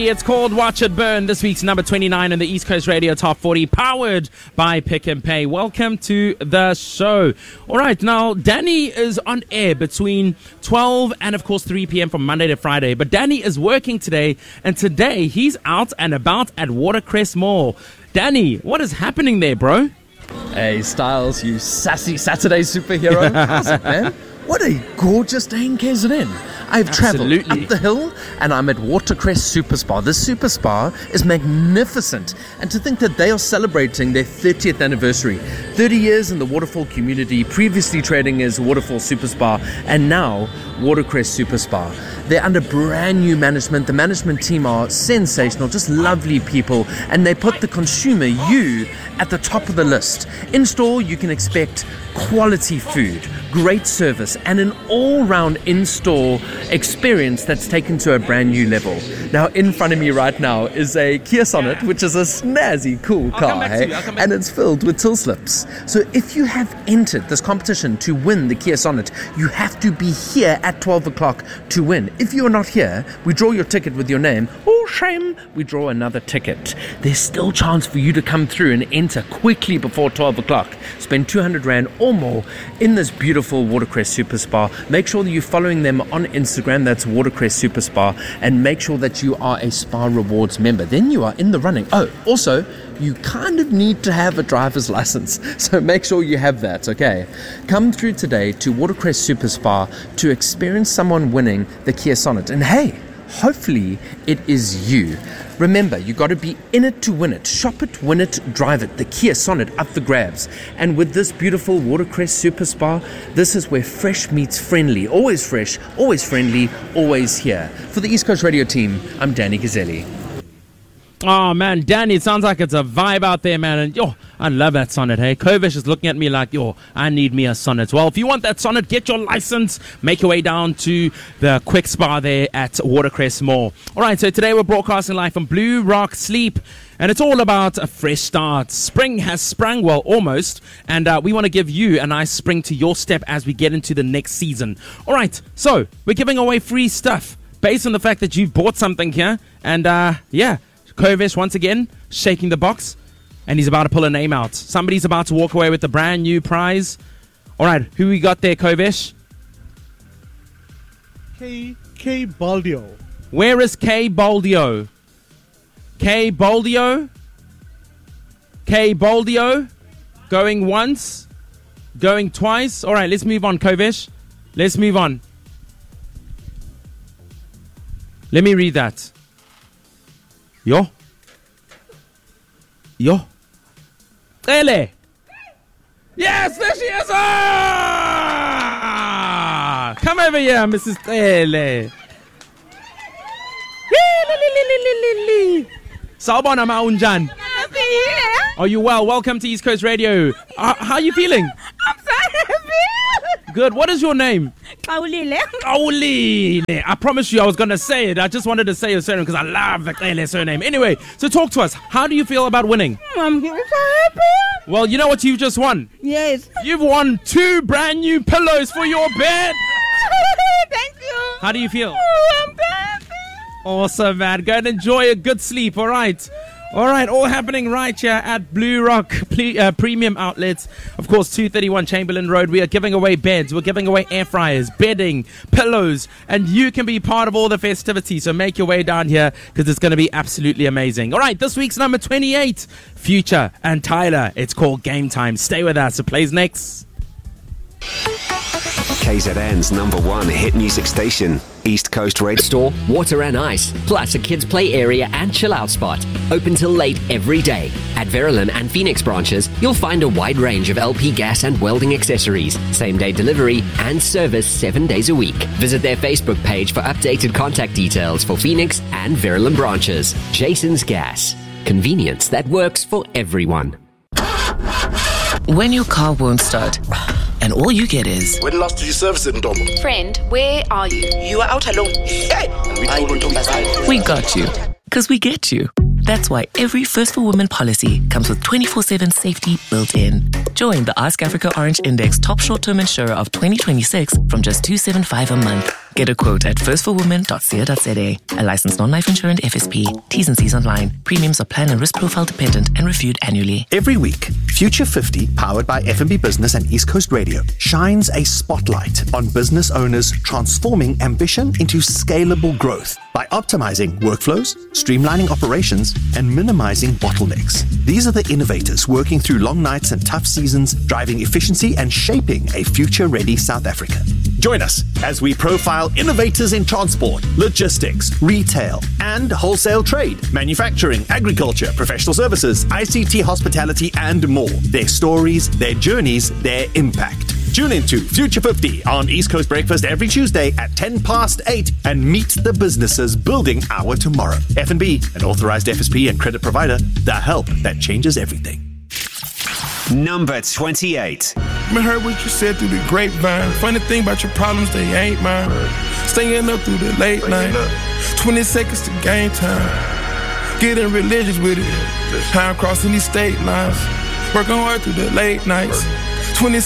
40. It's called Watch It Burn. This week's number 29 in the East Coast Radio Top 40, powered by Pick and Pay. Welcome to the show. All right, now Danny is on air between 12 and of course 3 p.m. from Monday to Friday. But Danny is working today, and today he's out and about at Watercress Mall. Danny, what is happening there, bro? Hey, Styles, you sassy Saturday superhero. How's it, man? What a gorgeous day in KZN. I've travelled up the hill and I'm at Watercress Super Spa. This Super Spa is magnificent. And to think that they are celebrating their 30th anniversary. 30 years in the waterfall community, previously trading as Waterfall Super Spa, and now Watercress Super Spa. They're under brand new management. The management team are sensational, just lovely people, and they put the consumer, you, at the top of the list. In store, you can expect quality food, great service, and an all-round in-store experience that's taken to a brand new level. Now, in front of me right now is a Kia Sonet, which is a snazzy, cool car, and it's filled with till slips. So if you have entered this competition to win the Kia Sonet, you have to be here at 12 o'clock to win. If you are not here, we draw your ticket with your name. Oh, shame, we draw another ticket. There's still chance for you to come through and enter quickly before 12 o'clock. Spend 200 Rand or more in this beautiful Watercress Super Spa. Make sure that you're following them on Instagram, that's Watercress Super Spa, and make sure that you are a Spa Rewards member. Then you are in the running. Oh, also, you kind of need to have a driver's license, so make sure you have that, okay? Come through today to Watercress Super Spa to experience someone winning the Kia Sonet. And hey, hopefully it is you. Remember, you got to be in it to win it. Shop it, win it, drive it. The Kia Sonet up for grabs. And with this beautiful Watercress Super Spa, this is where fresh meets friendly. Always fresh, always friendly, always here. For the East Coast Radio team, I'm Danny Gazzelli. Oh man, Danny, it sounds like it's a vibe out there, man. And I love that Sonet. Hey, Kovish is looking at me like, I need me a Sonet. Well, if you want that Sonet, get your license. Make your way down to the quick spa there at Watercress Mall. All right, so today we're broadcasting live from Blue Rock Sleep, and it's all about a fresh start. Spring has sprung, well, almost, and we want to give you a nice spring to your step as we get into the next season. All right, so we're giving away free stuff based on the fact that you've bought something here, and Kovish, once again, shaking the box, and he's about to pull a name out. Somebody's about to walk away with a brand new prize. All right, who we got there, Kovish? K Baldio. Where is K Baldio? K Baldio? K Baldio? Going once? Going twice? All right, let's move on, Kovish. Let's move on. Let me read that. Yo. Ele. Yes, there she is. Ah! Come over here, Mrs. Ele. Sawubona maunjan. Are you well? Welcome to East Coast Radio. How are you feeling? I'm so happy. Good. What is your name? Kaulile. Kaulile. I promise you I was going to say it. I just wanted to say your surname because I love the Kaulile surname. Anyway, so talk to us. How do you feel about winning? I'm so happy. Well, you know what you've just won? Yes. You've won 2 brand new pillows for your bed. Thank you. How do you feel? I'm so happy. Awesome, man. Go and enjoy a good sleep, all right? All right, all happening right here at Blue Rock Premium Outlets. Of course, 231 Chamberlain Road. We are giving away beds. We're giving away air fryers, bedding, pillows, and you can be part of all the festivities. So make your way down here because it's going to be absolutely amazing. All right, this week's number 28, Future and Tyler. It's called Game Time. Stay with us. It plays next. KZN's #1 hit music station, East Coast Radio. Store, water and ice, plus a kids' play area and chill-out spot. Open till late every day. At Verulam and Phoenix branches, you'll find a wide range of LP gas and welding accessories, same-day delivery, and service 7 days a week. Visit their Facebook page for updated contact details for Phoenix and Verulam branches. Jason's Gas. Convenience that works for everyone. When your car won't start, and all you get is... When last did you service it, Ntombo? Friend, where are you? You are out alone. Hey! We got you. Because we get you. That's why every First for Women policy comes with 24/7 safety built in. Join the Ask Africa Orange Index top short-term insurer of 2026 from just $275 a month. Get a quote at firstforwomen.co.za. A licensed non-life insurance FSP. T's and C's online. Premiums are plan and risk profile dependent and reviewed annually. Every week, Future 50, powered by F&B Business and East Coast Radio, shines a spotlight on business owners transforming ambition into scalable growth by optimizing workflows, streamlining operations, and minimizing bottlenecks. These are the innovators working through long nights and tough seasons, driving efficiency and shaping a future-ready South Africa. Join us as we profile innovators in transport, logistics, retail, and wholesale trade, manufacturing, agriculture, professional services, ICT, hospitality, and more. Their stories, their journeys, their impact. Tune into Future 50 on East Coast Breakfast every Tuesday at 8:10 and meet the businesses building our tomorrow. F&B, an authorized FSP and credit provider, the help that changes everything. Number 28. I heard what you said through the grapevine. Funny thing about your problems, they ain't mine. Staying up through the late night. 20 seconds to game time. Getting religious with it. Time crossing these state lines. Working hard through the late nights. 20